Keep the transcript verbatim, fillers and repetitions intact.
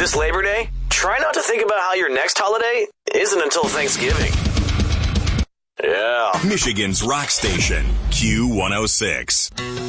this Labor Day, try not to think about how your next holiday isn't until Thanksgiving. Yeah. Michigan's rock station, Q one oh six.